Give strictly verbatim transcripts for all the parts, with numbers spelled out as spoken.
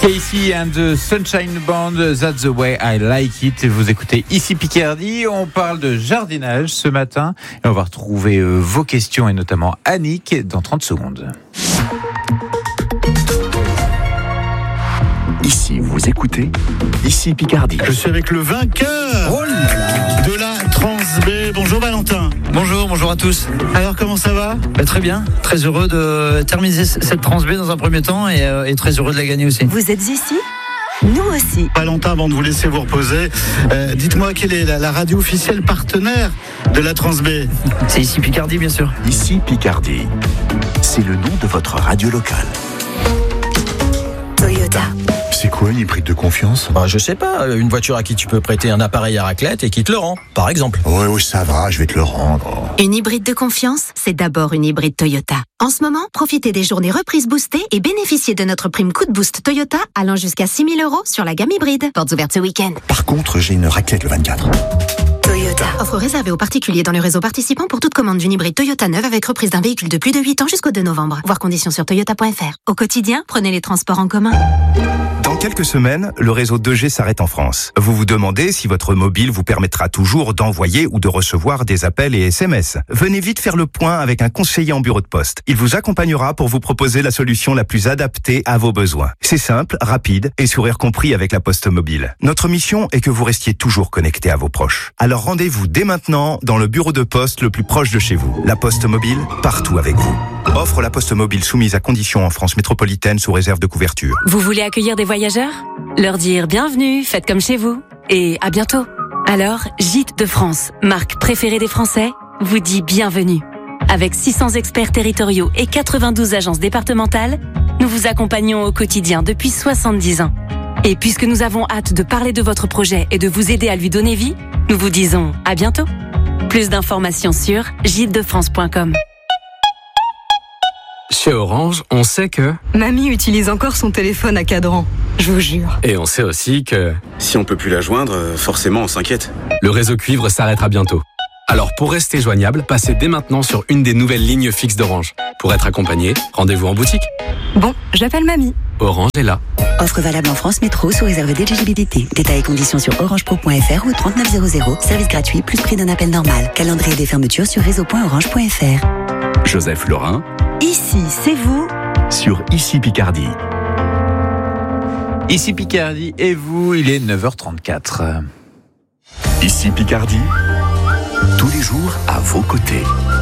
Casey and the Sunshine Band, That's the way I like it. Vous écoutez ici Picardie. On parle de jardinage ce matin et on va retrouver euh, vos questions et notamment Annick dans trente secondes. Ici, vous écoutez Ici Picardie. Je suis avec le vainqueur oh là là. de la Transb. Bonjour Valentin. Bonjour, bonjour à tous. Alors comment ça va ? Bah, très bien, très heureux de terminer cette Transb dans un premier temps et, euh, et très heureux de la gagner aussi. Vous êtes ici ? Nous aussi. Valentin, avant de vous laisser vous reposer, euh, dites-moi quelle est la, la radio officielle partenaire de la Transb ? C'est ici Picardie bien sûr. Ici Picardie, c'est le nom de votre radio locale. Toyota. C'est quoi une hybride de confiance ? Bah, je sais pas, une voiture à qui tu peux prêter un appareil à raclette et qui te le rend, par exemple. Ouais, ouais, ça va, je vais te le rendre. Une hybride de confiance, c'est d'abord une hybride Toyota. En ce moment, profitez des journées reprises boostées et bénéficiez de notre prime coup de boost Toyota allant jusqu'à six mille euros sur la gamme hybride. Portes ouvertes ce week-end. Par contre, j'ai une raclette le vingt-quatre. Toyota. Offre réservée aux particuliers dans le réseau participant pour toute commande d'une hybride Toyota neuve avec reprise d'un véhicule de plus de huit ans jusqu'au deux novembre. Voir conditions sur toyota point f r. Au quotidien, prenez les transports en commun. Dans quelques semaines, le réseau deux G s'arrête en France. Vous vous demandez si votre mobile vous permettra toujours d'envoyer ou de recevoir des appels et S M S. Venez vite faire le point avec un conseiller en bureau de poste. Il vous accompagnera pour vous proposer la solution la plus adaptée à vos besoins. C'est simple, rapide et sourire compris avec la Poste Mobile. Notre mission est que vous restiez toujours connecté à vos proches. Alors rendez-vous dès maintenant dans le bureau de poste le plus proche de chez vous. La Poste Mobile, partout avec vous. Offre la Poste Mobile soumise à conditions en France métropolitaine sous réserve de couverture. Vous voulez accueillir des voyageurs ? Leur dire bienvenue, faites comme chez vous et à bientôt. Alors, Gîtes de France, marque préférée des Français, vous dit bienvenue. Avec six cents experts territoriaux et quatre-vingt-douze agences départementales, nous vous accompagnons au quotidien depuis soixante-dix ans. Et puisque nous avons hâte de parler de votre projet et de vous aider à lui donner vie, nous vous disons à bientôt. Plus d'informations sur gîtes de france point com. Chez Orange, on sait que... Mamie utilise encore son téléphone à cadran, je vous jure. Et on sait aussi que... Si on peut plus la joindre, forcément on s'inquiète. Le réseau cuivre s'arrêtera bientôt. Alors pour rester joignable, passez dès maintenant sur une des nouvelles lignes fixes d'Orange. Pour être accompagné, rendez-vous en boutique. Bon, j'appelle Mamie. Orange est là. Offre valable en France Métro sous réserve d'éligibilité. Détails et conditions sur orangepro point f r ou trente-neuf zéro zéro. Service gratuit plus prix d'un appel normal. Calendrier des fermetures sur réseau point orange point f r. Joseph Laurin. Ici, c'est vous. Sur Ici Picardie. Ici Picardie et vous, il est neuf heures trente-quatre. Ici Picardie, tous les jours à vos côtés.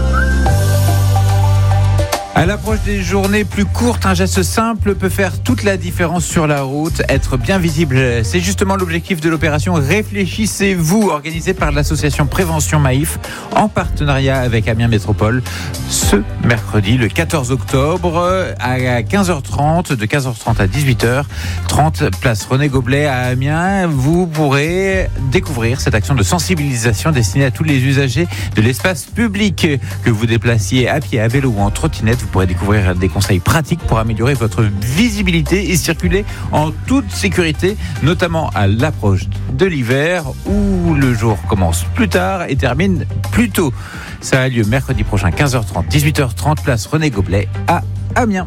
À l'approche des journées plus courtes, un geste simple peut faire toute la différence sur la route, être bien visible. C'est justement l'objectif de l'opération Réfléchissez-vous, organisée par l'association Prévention Maïf, en partenariat avec Amiens Métropole, ce mercredi, le quatorze octobre, à quinze heures trente, de quinze heures trente à dix-huit heures trente, place René Goblet à Amiens. Vous pourrez découvrir cette action de sensibilisation destinée à tous les usagers de l'espace public, que vous déplaciez à pied, à vélo ou en trottinette. Vous pourrez découvrir des conseils pratiques pour améliorer votre visibilité et circuler en toute sécurité, notamment à l'approche de l'hiver où le jour commence plus tard et termine plus tôt. Ça a lieu mercredi prochain, quinze heures trente, dix-huit heures trente, place René Goblet à Amiens.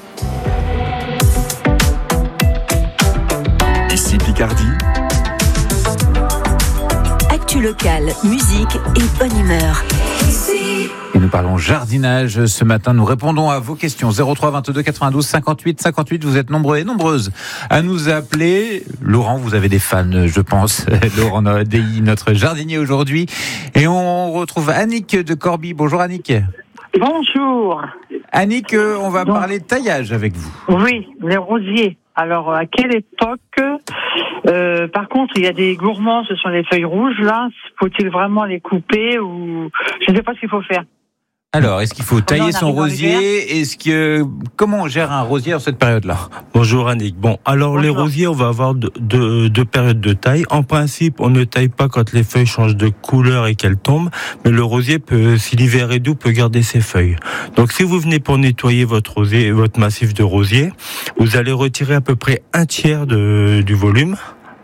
Ici Picardie. Actu locale, musique et bonne humeur. Et nous parlons jardinage ce matin. Nous répondons à vos questions. zéro trois vingt-deux quatre-vingt-douze cinquante-huit cinquante-huit. Vous êtes nombreux et nombreuses à nous appeler. Laurent, vous avez des fans, je pense. Laurent Dey, notre jardinier aujourd'hui. Et on retrouve Annick de Corbie. Bonjour Annick. Bonjour. Annick, on va bon. parler taillage avec vous. Oui, les rosiers. Alors, à quelle époque euh, Par contre, il y a des gourmands, ce sont les feuilles rouges, là. Faut-il vraiment les couper ou... Je ne sais pas ce qu'il faut faire. Alors, est-ce qu'il faut tailler son rosier ? Est-ce que comment on gère un rosier en cette période-là ? Bonjour Annick. Bon, alors Bonjour. Les rosiers, on va avoir deux, deux, deux périodes de taille. En principe, on ne taille pas quand les feuilles changent de couleur et qu'elles tombent, mais le rosier peut, si l'hiver est doux, peut garder ses feuilles. Donc, si vous venez pour nettoyer votre rosier, votre massif de rosier, vous allez retirer à peu près un tiers de, du volume.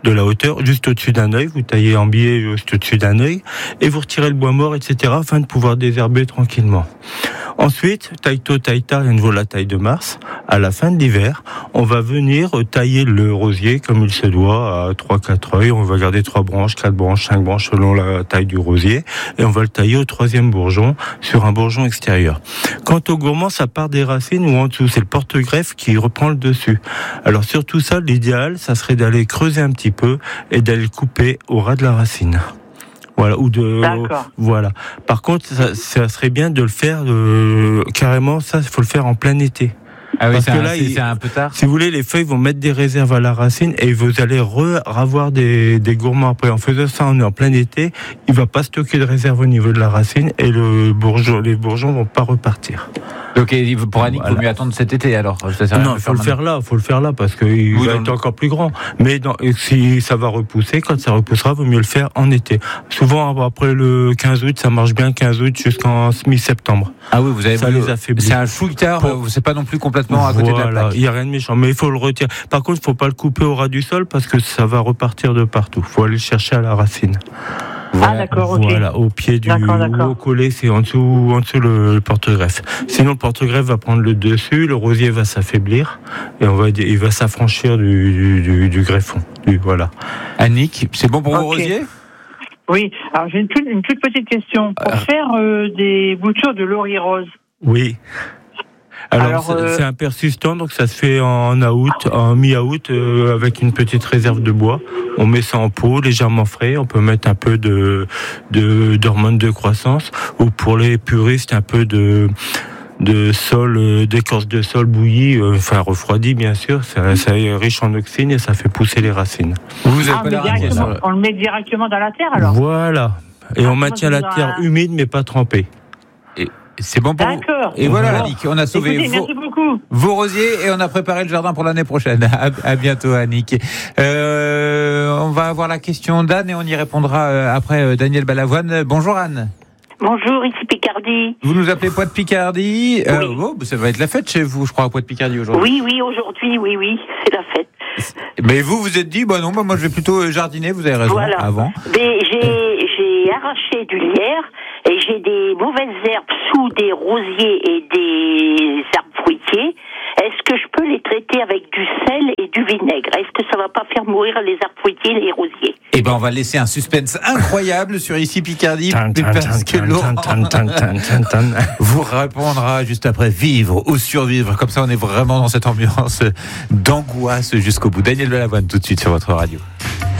de la hauteur, juste au-dessus d'un œil. Vous taillez en biais juste au-dessus d'un œil et vous retirez le bois mort, et cetera afin de pouvoir désherber tranquillement. Ensuite, taille tôt, taille tard, à nouveau la taille de mars. À la fin de l'hiver, on va venir tailler le rosier comme il se doit à trois quatre œils. On va garder trois branches, quatre branches, cinq branches selon la taille du rosier. Et on va le tailler au troisième bourgeon sur un bourgeon extérieur. Quant au gourmand, ça part des racines ou en dessous. C'est le porte-greffe qui reprend le dessus. Alors sur tout ça, l'idéal, ça serait d'aller creuser un petit peu et d'aller le couper au ras de la racine. Voilà, ou de, D'accord. voilà. Par contre, ça, ça serait bien de le faire euh, carrément. Ça, il faut le faire en plein été. Ah oui, Parce c'est que un, là, c'est, il, c'est un peu tard. si vous voulez, les feuilles vont mettre des réserves à la racine et vous allez re, avoir des, des gourmands après. En faisant ça, on est en plein été, il va pas stocker de réserve au niveau de la racine et le bourgeon, les bourgeons vont pas repartir. Donc pour Annick, il Voilà. faut mieux attendre cet été alors. Ça sert à rien Non, de il faut le maintenant. faire là, faut le faire là parce qu'il Oui, va dans être le- encore plus grand. Mais dans, et si ça va repousser, quand ça repoussera, vaut mieux le faire en été. Souvent après le quinze août, ça marche bien quinze août jusqu'en mi-septembre. Ah oui, vous avez ça voulu- les affaiblit. C'est un chou tard, Pour- c'est pas non plus complètement à côté de la Voilà, plaque. il n'y a rien de méchant, mais il faut le retirer. Par contre, il ne faut pas le couper au ras du sol parce que ça va repartir de partout. Il faut aller le chercher à la racine. Ah, d'accord, ok. Voilà, au pied du D'accord, d'accord. ou au collet, c'est en dessous, en dessous le, le porte-greffe. Sinon, le porte-greffe va prendre le dessus, le rosier va s'affaiblir et on va, il va s'affranchir du, du, du, du greffon. Du, voilà. Annick, c'est bon pour vos Ok. rosiers? Oui, alors j'ai une, toute- une toute petite question. Pour Euh. faire euh, des boutures de laurier rose, Oui. Alors, Alors, c'est, euh, c'est un persistant, donc ça se fait en août, en mi-août, euh, avec une petite réserve de bois. On met ça en pot, légèrement frais. On peut mettre un peu de, de d'hormones de croissance, ou pour les puristes, un peu de de sol, euh, d'écorce de sol bouillie, euh, enfin refroidi bien sûr. Ça, ça est riche en oxyne et ça fait pousser les racines. Vous ah, on, met directement- on le met directement dans la terre alors. Voilà. Et on Ah, maintient moi, la je terre dois- humide mais pas trempée. C'est bon pour vous. D'accord. Et voilà, Bon. Annick, on a sauvé Écoutez, vos, merci beaucoup. vos rosiers et on a préparé le jardin pour l'année prochaine. À, à bientôt, Annick. Euh, on va avoir la question d'Anne et on y répondra euh, après euh, Daniel Balavoine. Bonjour Anne. Bonjour, ici Picardie. Vous nous appelez Poix-de-Picardie. Euh, oh, ça va être la fête chez vous, je crois, à Poix-de-Picardie aujourd'hui. Oui, oui, aujourd'hui, oui, oui, c'est la fête. Mais vous, vous êtes dit, bah non, bah moi je vais plutôt euh, jardiner, vous avez raison, Voilà. avant. Mais j'ai, j'ai arraché du lierre et j'ai des mauvaises herbes sous des rosiers et des arbres fruitiers. Est-ce que je peux les traiter avec du sel et du vinaigre? Est-ce que ça va pas faire mourir les arbres fruitiers et les rosiers? Eh ben, on va laisser un suspense incroyable sur Ici Picardie, Tan, tan, parce que tan, Laurent tan, tan, tan, tan, tan. vous répondra juste après Vivre ou Survivre. Comme ça, on est vraiment dans cette ambiance d'angoisse jusqu'au bout. Daniel Balavoine, tout de suite sur votre radio.